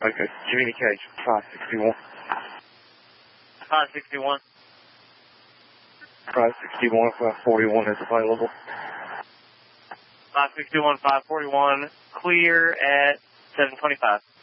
Okay, communication 561. 561. 561, 541 is available. 561, 541, clear at 725.